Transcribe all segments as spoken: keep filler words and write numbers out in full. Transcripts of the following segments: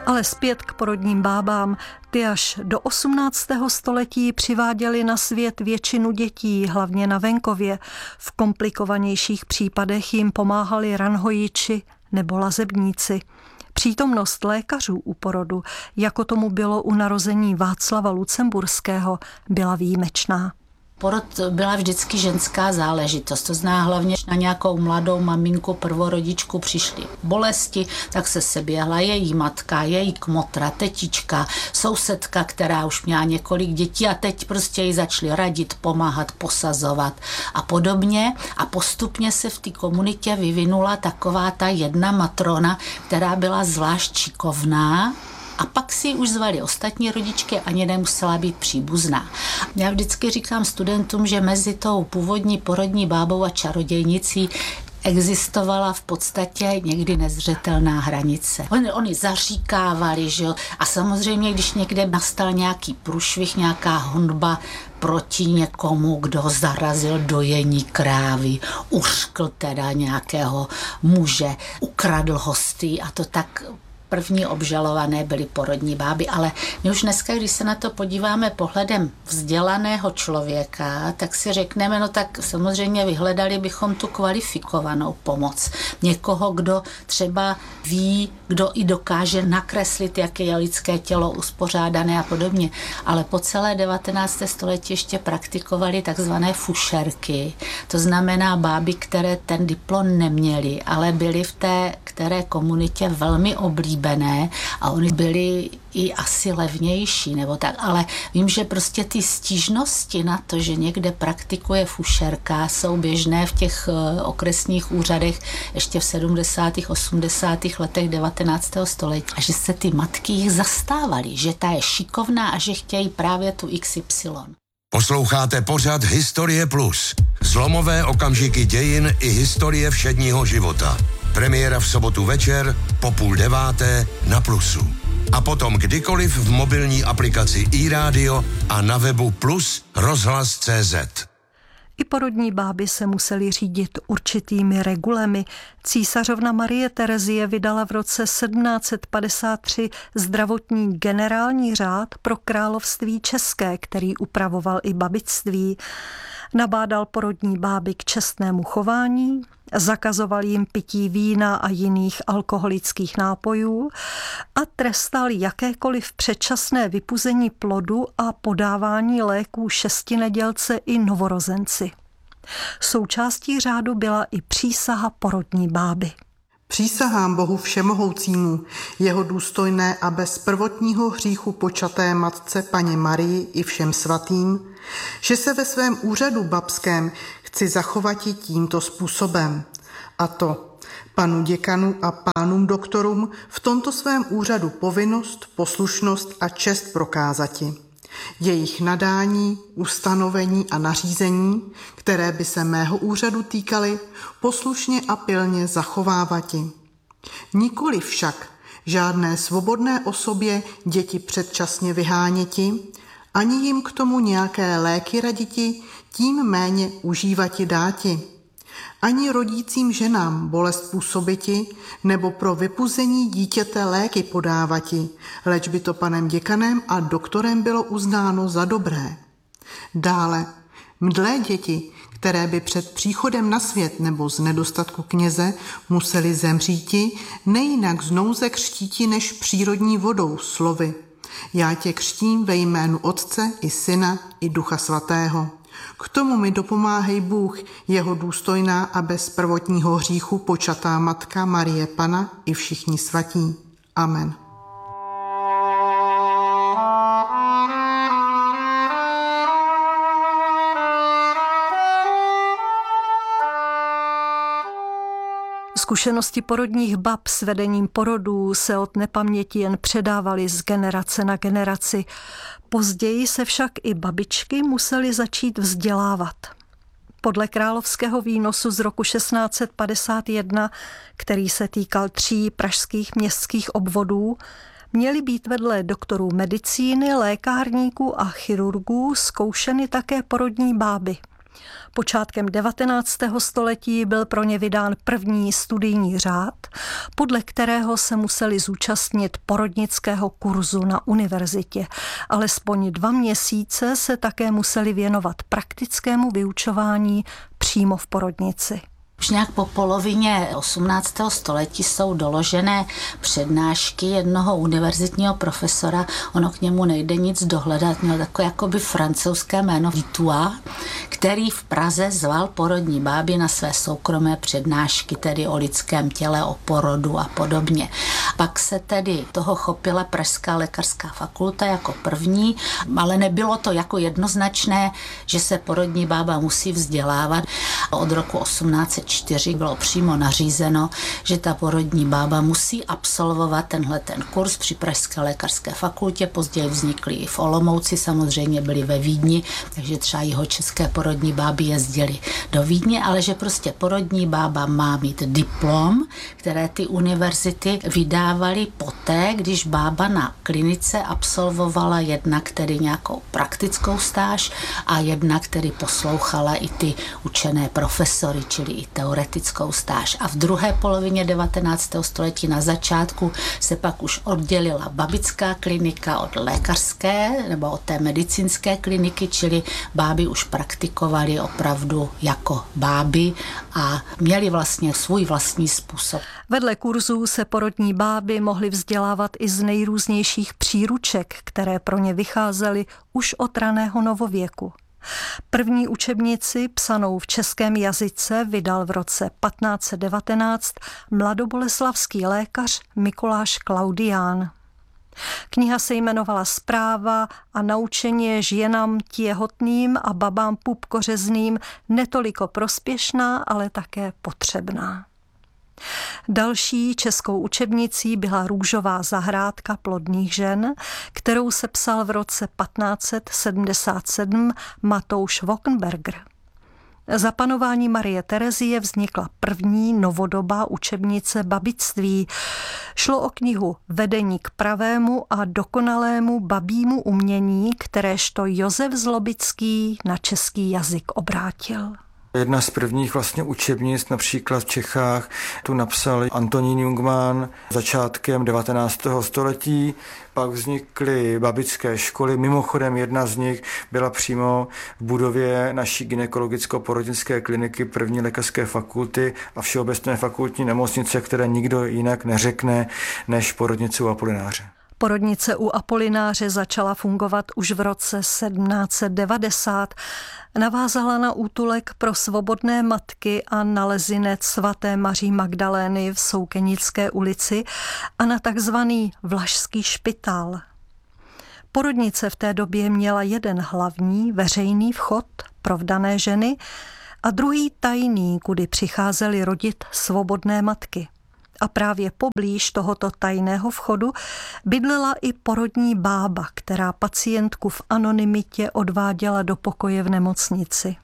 Ale zpět k porodním bábám. Ty až do osmnáctého století přiváděly na svět většinu dětí, hlavně na venkově. V komplikovanějších případech jim pomáhali ranhojiči nebo lazebníci. Přítomnost lékařů u porodu, jako tomu bylo u narození Václava Lucemburského, byla výjimečná. Porod byla vždycky ženská záležitost, to zná hlavně na nějakou mladou maminku, prvorodičku přišly bolesti, tak se seběhla její matka, její kmotra, tetička, sousedka, která už měla několik dětí a teď prostě jí začali radit, pomáhat, posazovat a podobně a postupně se v té komunitě vyvinula taková ta jedna matrona, která byla zvlášť šikovná. A pak si už zvali ostatní rodičky, ani nemusela být příbuzná. Já vždycky říkám studentům, že mezi tou původní porodní bábou a čarodějnicí existovala v podstatě někdy nezřetelná hranice. Oni, oni zaříkávali, že jo? A samozřejmě, když někde nastal nějaký průšvih, nějaká honba proti někomu, kdo zarazil dojení krávy, uřkl teda nějakého muže, ukradl hosty a to tak... První obžalované byly porodní báby, ale my už dneska, když se na to podíváme pohledem vzdělaného člověka, tak si řekneme, no tak samozřejmě vyhledali bychom tu kvalifikovanou pomoc. Někoho, kdo třeba ví, kdo i dokáže nakreslit, jak je lidské tělo uspořádané a podobně. Ale po celé devatenácté století ještě praktikovali takzvané fušerky. To znamená báby, které ten diplom neměly, ale byly v té které komunitě velmi oblíbené a oni byli i asi levnější nebo tak, ale vím, že prostě ty stížnosti na to, že někde praktikuje fušerka, jsou běžné v těch okresních úřadech ještě v sedmdesátých, osmdesátých letech devatenáctého století a že se ty matky jich zastávaly, že ta je šikovná a že chtějí právě tu iks ypsilon. Posloucháte pořad Historie Plus. Zlomové okamžiky dějin i historie všedního života. Premiéra v sobotu večer po půl deváté na Plusu. A potom kdykoliv v mobilní aplikaci iRádio a na webu plus rozhlas tečka cé zet. I porodní báby se musely řídit určitými regulemi. Císařovna Marie Terezie vydala v roce sedmnáct padesát tři zdravotní generální řád pro království české, který upravoval i babictví. Nabádal porodní báby k čestnému chování, zakazoval jim pití vína a jiných alkoholických nápojů a trestal jakékoliv předčasné vypuzení plodu a podávání léků šestinedělce i novorozenci. Součástí řádu byla i přísaha porodní báby. Přísahám Bohu všemohoucímu, jeho důstojné a bez prvotního hříchu počaté matce Paně Marii i všem svatým, že se ve svém úřadu babském chci zachovati tímto způsobem. A to panu děkanu a pánům doktorům v tomto svém úřadu povinnost, poslušnost a čest prokázati. Jejich nadání, ustanovení a nařízení, které by se mého úřadu týkaly, poslušně a pilně zachovávati. Nikoli však žádné svobodné osobě děti předčasně vyháněti, ani jim k tomu nějaké léky raditi, tím méně užívati dáti. Ani rodícím ženám bolest působiti, nebo pro vypuzení dítěte léky podávati, leč by to panem děkanem a doktorem bylo uznáno za dobré. Dále, mdlé děti, které by před příchodem na svět nebo z nedostatku kněze museli zemříti, nejinak z nouze křtíti než přírodní vodou, slovy. Já tě křtím ve jménu Otce i Syna i Ducha Svatého. K tomu mi dopomáhej Bůh, jeho důstojná a bez prvotního hříchu počatá matka Marie Pana i všichni svatí. Amen. Zkušenosti porodních bab s vedením porodů se od nepaměti jen předávaly z generace na generaci. Později se však i babičky musely začít vzdělávat. Podle královského výnosu z roku šestnáct padesát jedna, který se týkal tří pražských městských obvodů, měly být vedle doktorů medicíny, lékárníků a chirurgů zkoušeny také porodní báby. Počátkem devatenáctého století byl pro ně vydán první studijní řád, podle kterého se museli zúčastnit porodnického kurzu na univerzitě. Alespoň dva měsíce se také museli věnovat praktickému vyučování přímo v porodnici. Už nějak po polovině osmnáctého století jsou doložené přednášky jednoho univerzitního profesora. Ono k němu nejde nic dohledat, měl takové jakoby francouzské jméno Vitua, který v Praze zval porodní báby na své soukromé přednášky, tedy o lidském těle, o porodu a podobně. Pak se tedy toho chopila Pražská lékařská fakulta jako první, ale nebylo to jako jednoznačné, že se porodní bába musí vzdělávat. Od roku osmnáct čtyři bylo přímo nařízeno, že ta porodní bába musí absolvovat tenhle ten kurz při Pražské lékařské fakultě. Později vznikly i v Olomouci, samozřejmě byly ve Vídni, takže třeba jihočeské porodní báby jezdily do Vídně, ale že prostě porodní bába má mít diplom, které ty univerzity vydávaly poté, když bába na klinice absolvovala jednak tedy nějakou praktickou stáž a jednak tedy poslouchala i ty učené profesory, čili i teoretickou stáž. A v druhé polovině devatenáctého století na začátku se pak už oddělila babická klinika od lékařské nebo od té medicínské kliniky, čili báby už praktikovaly opravdu jako báby a měly vlastně svůj vlastní způsob. Vedle kurzů se porodní báby mohly vzdělávat i z nejrůznějších příruček, které pro ně vycházely už od raného novověku. První učebnici psanou v českém jazyce vydal v roce patnáct set devatenáct mladoboleslavský lékař Mikuláš Klaudián. Kniha se jmenovala Zpráva a naučení ženám těhotným a babám pupkořezným netoliko prospěšná, ale také potřebná. Další českou učebnicí byla Růžová zahrádka plodných žen, kterou sepsal v roce patnáct set sedmdesát sedm Matouš Wochenberger. Za panování Marie Terezie vznikla první novodobá učebnice babictví. Šlo o knihu Vedení k pravému a dokonalému babímu umění, kteréžto Josef Zlobický na český jazyk obrátil. Jedna z prvních vlastně učebnic například v Čechách tu napsal Antonín Jungmann začátkem devatenáctého století. Pak vznikly babické školy, mimochodem jedna z nich byla přímo v budově naší gynekologicko-porodnické kliniky první lékařské fakulty a Všeobecné fakultní nemocnice, které nikdo jinak neřekne než porodnice u Apolináře. Porodnice u Apolináře začala fungovat už v roce sedmnáct set devadesát. Navázala na útulek pro svobodné matky a nalezinec svaté Maří Magdalény v Soukenické ulici a na takzvaný Vlašský špitál. Porodnice v té době měla jeden hlavní veřejný vchod pro vdané ženy a druhý tajný, kudy přicházely rodit svobodné matky. A právě poblíž tohoto tajného vchodu bydlela i porodní bába, která pacientku v anonymitě odváděla do pokoje v nemocnici.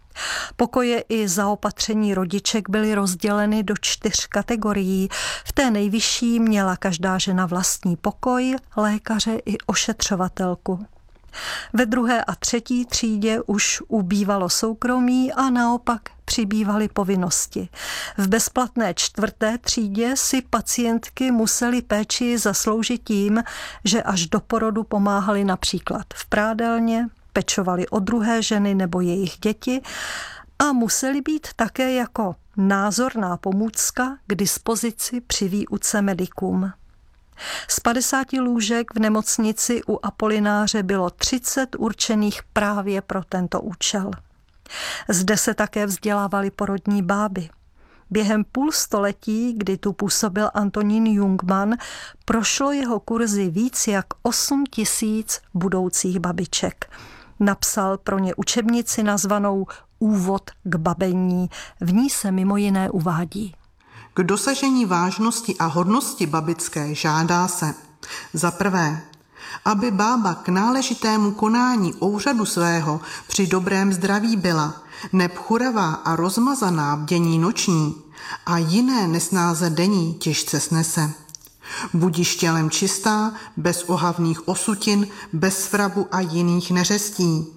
Pokoje i zaopatření rodiček byly rozděleny do čtyř kategorií. V té nejvyšší měla každá žena vlastní pokoj, lékaře i ošetřovatelku. Ve druhé a třetí třídě už ubývalo soukromí a naopak přibývaly povinnosti. V bezplatné čtvrté třídě si pacientky musely péči zasloužit tím, že až do porodu pomáhali například v prádelně, pečovali o druhé ženy nebo jejich děti a museli být také jako názorná pomůcka k dispozici při výuce medikům. Z padesáti lůžek v nemocnici u Apolináře bylo třicet určených právě pro tento účel. Zde se také vzdělávaly porodní báby. Během půl století, kdy tu působil Antonín Jungmann, prošlo jeho kurzy víc jak osm tisíc budoucích babiček. Napsal pro ně učebnici nazvanou Úvod k babení. V ní se mimo jiné uvádí. K dosažení vážnosti a hodnosti babické žádá se za prvé, aby bába k náležitému konání úřadu svého při dobrém zdraví byla, neb churavá a rozmazaná v dění noční a jiné nesnáze denní těžce snese. Budiš tělem čistá, bez ohavných osutin, bez svrabu a jiných neřestí.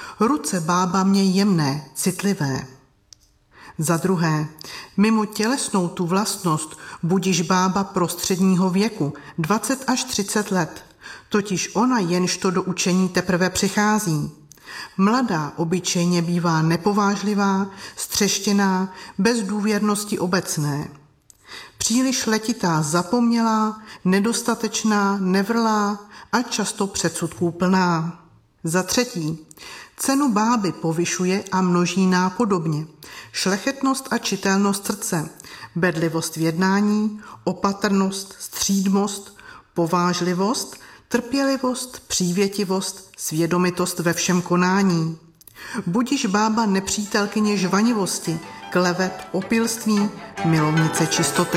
Ruce bába mě jemné, citlivé. Za druhé, mimo tělesnou tu vlastnost budiž bába prostředního věku, dvacet až třicet let, totiž ona jenž to do učení teprve přichází. Mladá obyčejně bývá nepovážlivá, střeštěná, bez důvěrnosti obecné. Příliš letitá zapomnělá, nedostatečná, nevrlá a často předsudků plná. Za třetí, cenu báby povyšuje a množí nápodobně. Šlechetnost a čitelnost srdce, bedlivost v jednání, opatrnost, střídmost, povážlivost, trpělivost, přívětivost, svědomitost ve všem konání. Budiž bába nepřítelkyně žvanivosti, klevet, opilství, milovnice čistoty.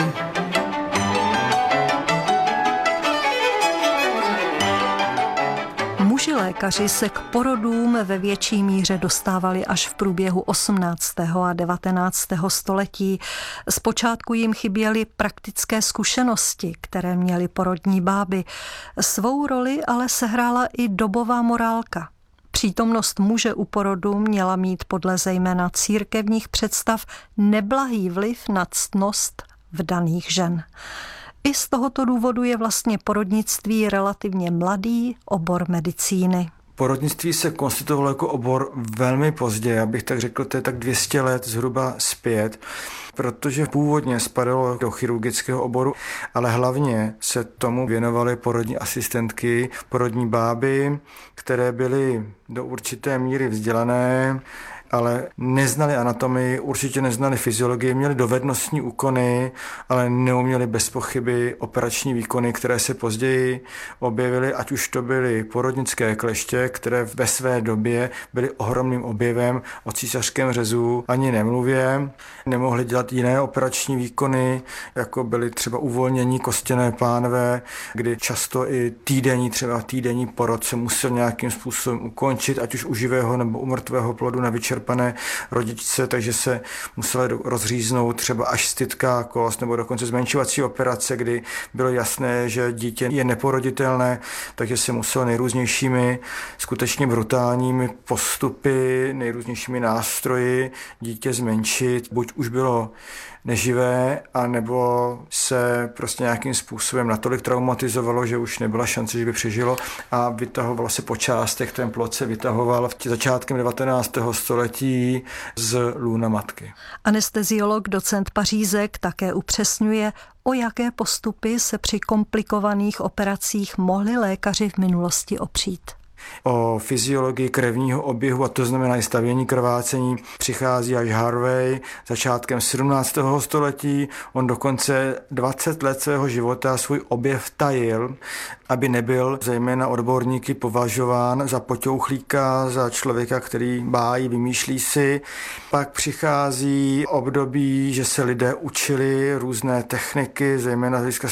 Muži lékaři se k porodům ve větší míře dostávali až v průběhu osmnáctého a devatenáctého století. Zpočátku jim chyběly praktické zkušenosti, které měly porodní báby. Svou roli ale sehrála i dobová morálka. Přítomnost muže u porodu měla mít podle zejména církevních představ neblahý vliv na ctnost vdaných žen. I z tohoto důvodu je vlastně porodnictví relativně mladý obor medicíny. Porodnictví se konstituovalo jako obor velmi pozdě, já bych tak řekl, to je tak dvě stě let zhruba zpět, protože původně spadalo do chirurgického oboru, ale hlavně se tomu věnovaly porodní asistentky, porodní báby, které byly do určité míry vzdělané, ale neznali anatomii, určitě neznali fyziologii, měli dovednostní úkony, ale neuměli bez pochyby operační výkony, které se později objevily, ať už to byly porodnické kleště, které ve své době byly ohromným objevem, o císařském řezu ani nemluvě. Nemohli dělat jiné operační výkony, jako byly třeba uvolnění kostěné pánve, kdy často i týdenní, třeba týdenní porod se musel nějakým způsobem ukončit, ať už u živého nebo u mrtvého plodu na vyčerpané rodičce, takže se musela rozříznout třeba až stytká kost nebo dokonce zmenšovací operace, kdy bylo jasné, že dítě je neporoditelné, takže se muselo nejrůznějšími skutečně brutálními postupy, nejrůznějšími nástroji dítě zmenšit, buď už bylo neživé, anebo se prostě nějakým způsobem natolik traumatizovalo, že už nebyla šance, že by přežilo a vytahovalo se po částech, ten plod se vytahoval v začátkem devatenáctého století z lůna matky. Anesteziolog docent Pařízek také upřesňuje, o jaké postupy se při komplikovaných operacích mohli lékaři v minulosti opřít. O fyziologii krevního oběhu, a to znamená i stavění krvácení, přichází až Harvey začátkem sedmnáctého století. On dokonce dvacet let svého života svůj objev tajil, aby nebyl zejména odborníky považován za poťouchlíka, za člověka, který bájí, vymýšlí si. Pak přichází období, že se lidé učili různé techniky, zejména z hlediska